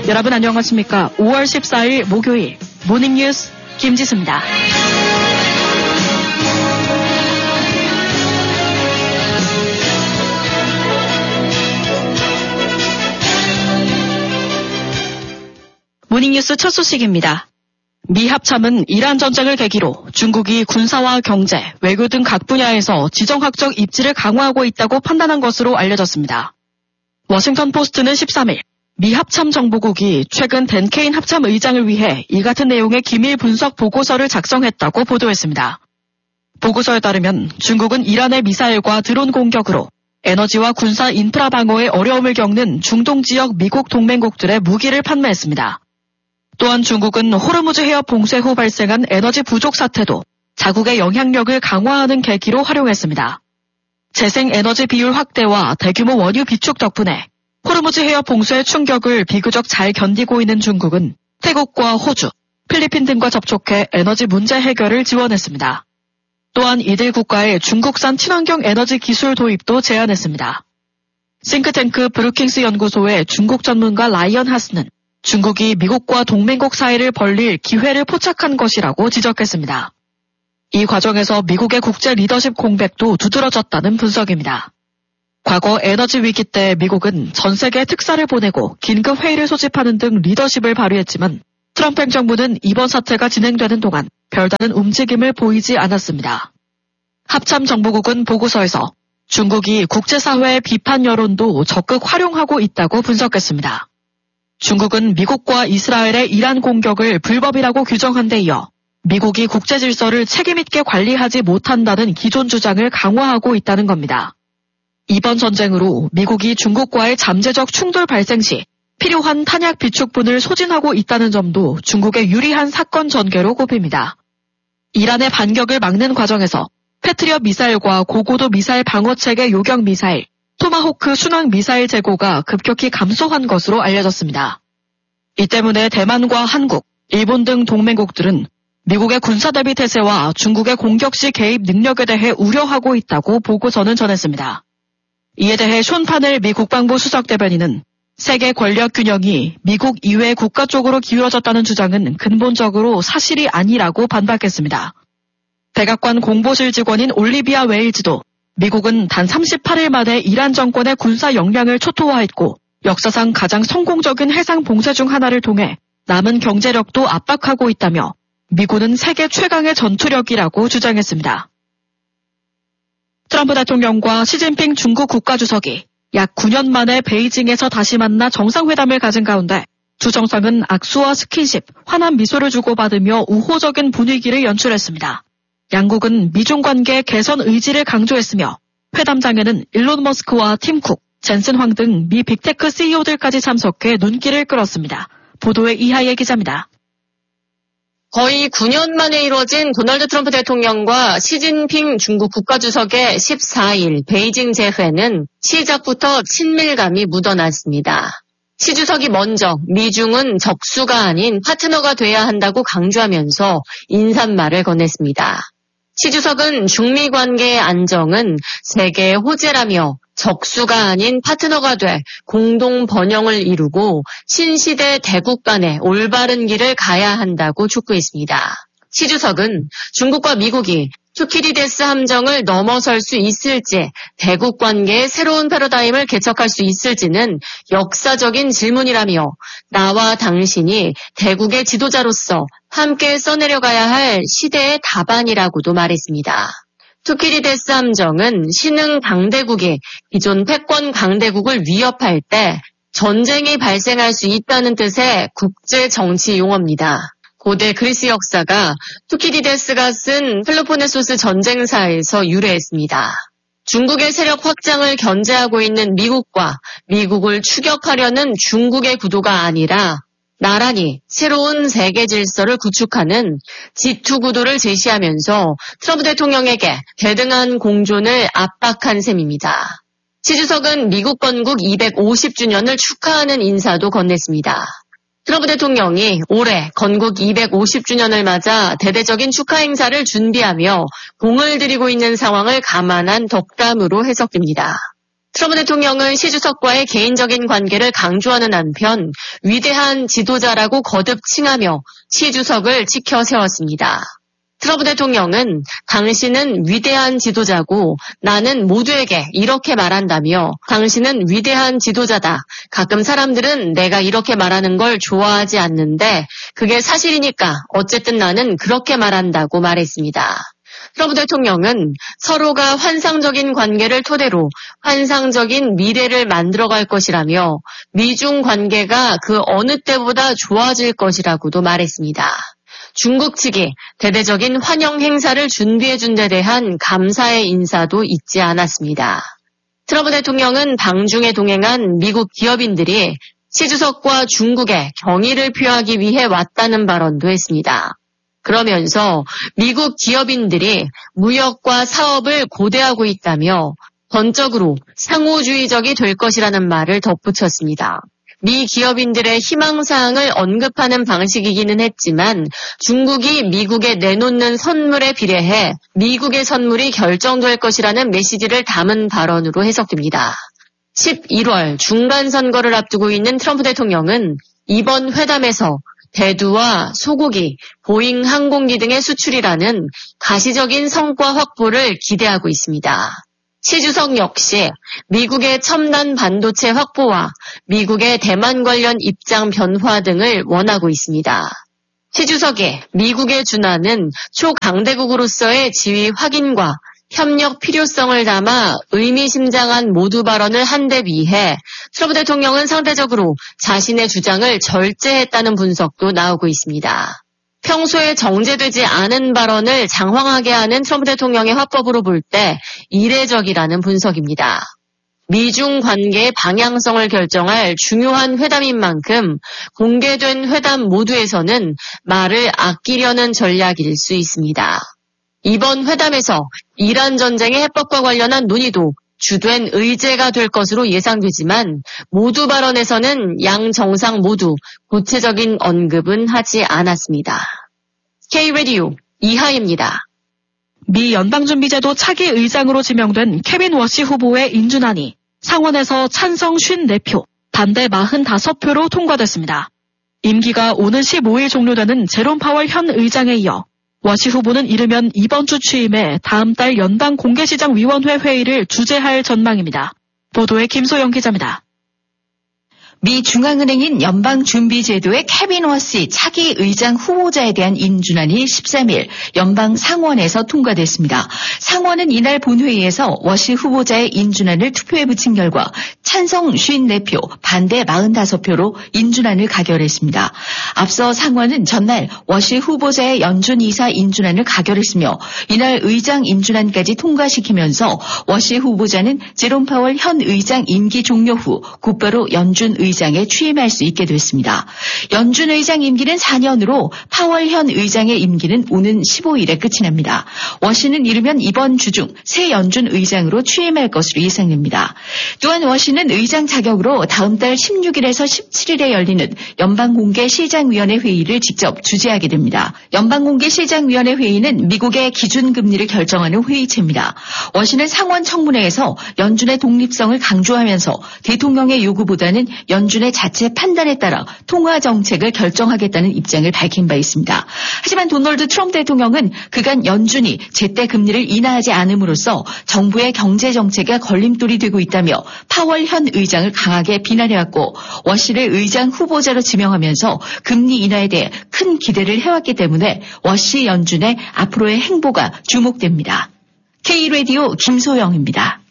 여러분 안녕하십니까? 5월 14일 목요일 모닝뉴스 김지수입니다. 모닝뉴스 첫 소식입니다. 미 합참은 이란 전쟁을 계기로 중국이 군사와 경제, 외교 등 각 분야에서 지정학적 입지를 강화하고 있다고 판단한 것으로 알려졌습니다. 워싱턴 포스트는 13일 미 합참 정보국이 최근 댄 케인 합참 의장을 위해 이 같은 내용의 기밀 분석 보고서를 작성했다고 보도했습니다. 보고서에 따르면 중국은 이란의 미사일과 드론 공격으로 에너지와 군사 인프라 방어에 어려움을 겪는 중동 지역 미국 동맹국들의 무기를 판매했습니다. 또한 중국은 호르무즈 해협 봉쇄 후 발생한 에너지 부족 사태도 자국의 영향력을 강화하는 계기로 활용했습니다. 재생에너지 비율 확대와 대규모 원유 비축 덕분에 호르무즈 해협 봉쇄의 충격을 비교적 잘 견디고 있는 중국은 태국과 호주, 필리핀 등과 접촉해 에너지 문제 해결을 지원했습니다. 또한 이들 국가의 중국산 친환경 에너지 기술 도입도 제안했습니다. 싱크탱크 브루킹스 연구소의 중국 전문가 라이언 하스는 중국이 미국과 동맹국 사이를 벌릴 기회를 포착한 것이라고 지적했습니다. 이 과정에서 미국의 국제 리더십 공백도 두드러졌다는 분석입니다. 과거 에너지 위기 때 미국은 전 세계에 특사를 보내고 긴급 회의를 소집하는 등 리더십을 발휘했지만 트럼프 행정부는 이번 사태가 진행되는 동안 별다른 움직임을 보이지 않았습니다. 합참 정보국은 보고서에서 중국이 국제사회의 비판 여론도 적극 활용하고 있다고 분석했습니다. 중국은 미국과 이스라엘의 이란 공격을 불법이라고 규정한 데 이어 미국이 국제 질서를 책임있게 관리하지 못한다는 기존 주장을 강화하고 있다는 겁니다. 이번 전쟁으로 미국이 중국과의 잠재적 충돌 발생 시 필요한 탄약 비축분을 소진하고 있다는 점도 중국의 유리한 사건 전개로 꼽힙니다. 이란의 반격을 막는 과정에서 패트리엇 미사일과 고고도 미사일 방어체계 요격 미사일, 토마호크 순항 미사일 재고가 급격히 감소한 것으로 알려졌습니다. 이 때문에 대만과 한국, 일본 등 동맹국들은 미국의 군사 대비 태세와 중국의 공격 시 개입 능력에 대해 우려하고 있다고 보고서는 전했습니다. 이에 대해 숀 파넬 미 국방부 수석 대변인은 세계 권력 균형이 미국 이외의 국가 쪽으로 기울어졌다는 주장은 근본적으로 사실이 아니라고 반박했습니다. 백악관 공보실 직원인 올리비아 웨일즈도 미국은 단 38일 만에 이란 정권의 군사 역량을 초토화했고 역사상 가장 성공적인 해상 봉쇄 중 하나를 통해 남은 경제력도 압박하고 있다며 미군은 세계 최강의 전투력이라고 주장했습니다. 트럼프 대통령과 시진핑 중국 국가주석이 약 9년 만에 베이징에서 다시 만나 정상회담을 가진 가운데 두 정상은 악수와 스킨십, 환한 미소를 주고받으며 우호적인 분위기를 연출했습니다. 양국은 미중 관계 개선 의지를 강조했으며 회담장에는 일론 머스크와 팀 쿡, 젠슨 황 등 미 빅테크 CEO들까지 참석해 눈길을 끌었습니다. 보도의 이하예 기자입니다. 거의 9년 만에 이루어진 도널드 트럼프 대통령과 시진핑 중국 국가주석의 14일 베이징 재회는 시작부터 친밀감이 묻어났습니다. 시 주석이 먼저 미중은 적수가 아닌 파트너가 돼야 한다고 강조하면서 인사말을 건넸습니다. 시 주석은 중미 관계의 안정은 세계의 호재라며 적수가 아닌 파트너가 돼 공동 번영을 이루고 신시대 대국 간의 올바른 길을 가야 한다고 촉구했습니다. 시 주석은 중국과 미국이 투키디데스 함정을 넘어설 수 있을지, 대국 관계의 새로운 패러다임을 개척할 수 있을지는 역사적인 질문이라며 나와 당신이 대국의 지도자로서 함께 써내려가야 할 시대의 답안이라고도 말했습니다. 투키디데스 함정은 신흥 강대국이 기존 패권 강대국을 위협할 때 전쟁이 발생할 수 있다는 뜻의 국제 정치 용어입니다. 고대 그리스 역사가 투키디데스가 쓴 펠로폰네소스 전쟁사에서 유래했습니다. 중국의 세력 확장을 견제하고 있는 미국과 미국을 추격하려는 중국의 구도가 아니라 나란히 새로운 세계 질서를 구축하는 G2 구도를 제시하면서 트럼프 대통령에게 대등한 공존을 압박한 셈입니다. 시 주석은 미국 건국 250주년을 축하하는 인사도 건넸습니다. 트럼프 대통령이 올해 건국 250주년을 맞아 대대적인 축하 행사를 준비하며 공을 들이고 있는 상황을 감안한 덕담으로 해석됩니다. 트럼프 대통령은 시 주석과의 개인적인 관계를 강조하는 한편 위대한 지도자라고 거듭 칭하며 시 주석을 지켜 세웠습니다. 트럼프 대통령은 당신은 위대한 지도자고 나는 모두에게 이렇게 말한다며 당신은 위대한 지도자다. 가끔 사람들은 내가 이렇게 말하는 걸 좋아하지 않는데 그게 사실이니까 어쨌든 나는 그렇게 말한다고 말했습니다. 트럼프 대통령은 서로가 환상적인 관계를 토대로 환상적인 미래를 만들어갈 것이라며 미중 관계가 그 어느 때보다 좋아질 것이라고도 말했습니다. 중국 측이 대대적인 환영 행사를 준비해준 데 대한 감사의 인사도 잊지 않았습니다. 트럼프 대통령은 방중에 동행한 미국 기업인들이 시 주석과 중국에 경의를 표하기 위해 왔다는 발언도 했습니다. 그러면서 미국 기업인들이 무역과 사업을 고대하고 있다며 전적으로 상호주의적이 될 것이라는 말을 덧붙였습니다. 미 기업인들의 희망사항을 언급하는 방식이기는 했지만 중국이 미국에 내놓는 선물에 비례해 미국의 선물이 결정될 것이라는 메시지를 담은 발언으로 해석됩니다. 11월 중간선거를 앞두고 있는 트럼프 대통령은 이번 회담에서 대두와 소고기, 보잉 항공기 등의 수출이라는 가시적인 성과 확보를 기대하고 있습니다. 시 주석 역시 미국의 첨단 반도체 확보와 미국의 대만 관련 입장 변화 등을 원하고 있습니다. 시 주석이 미국에 준하는 초강대국으로서의 지위 확인과 협력 필요성을 담아 의미심장한 모두 발언을 한 데 비해 트럼프 대통령은 상대적으로 자신의 주장을 절제했다는 분석도 나오고 있습니다. 평소에 정제되지 않은 발언을 장황하게 하는 트럼프 대통령의 화법으로 볼 때 이례적이라는 분석입니다. 미중 관계의 방향성을 결정할 중요한 회담인 만큼 공개된 회담 모두에서는 말을 아끼려는 전략일 수 있습니다. 이번 회담에서 이란 전쟁의 해법과 관련한 논의도 주된 의제가 될 것으로 예상되지만 모두 발언에서는 양 정상 모두 구체적인 언급은 하지 않았습니다. K-라디오 이하입니다. 미 연방준비제도 차기 의장으로 지명된 케빈 워시 후보의 인준안이 상원에서 찬성 54표, 반대 45표로 통과됐습니다. 임기가 오는 15일 종료되는 제롬 파월 현 의장에 이어 워시 후보는 이르면 이번 주 취임해 다음 달 연방공개시장위원회 회의를 주재할 전망입니다. 보도에 김소영 기자입니다. 미 중앙은행인 연방준비제도의 케빈 워시 차기 의장 후보자에 대한 인준안이 13일 연방 상원에서 통과됐습니다. 상원은 이날 본회의에서 워시 후보자의 인준안을 투표에 붙인 결과 찬성 54표, 반대 45표로 인준안을 가결했습니다. 앞서 상원은 전날 워시 후보자의 연준 이사 인준안을 가결했으며 이날 의장 인준안까지 통과시키면서 워시 후보자는 제롬 파월 현 의장 임기 종료 후 곧바로 연준 의장에 취임할 수 있게 됐습니다. 연준 의장 임기는 4년으로 파월 현 의장의 임기는 오는 15일에 끝이 납니다. 워시는 이르면 이번 주 중 새 연준 의장으로 취임할 것으로 예상됩니다. 또한 워시는 의장 자격으로 다음 달 16일에서 17일에 열리는 연방공개시장위원회 회의를 직접 주재하게 됩니다. 연방공개시장위원회 회의는 미국의 기준금리를 결정하는 회의체입니다. 워시는 상원 청문회에서 연준의 독립성을 강조하면서 대통령의 요구보다는 연준의 자체 판단에 따라 통화 정책을 결정하겠다는 입장을 밝힌 바 있습니다. 하지만 도널드 트럼프 대통령은 그간 연준이 제때 금리를 인하하지 않음으로써 정부의 경제 정책에 걸림돌이 되고 있다며 파월 현 의장을 강하게 비난해왔고 워시를 의장 후보자로 지명하면서 금리 인하에 대해 큰 기대를 해왔기 때문에 워시 연준의 앞으로의 행보가 주목됩니다. K-라디오 김소영입니다.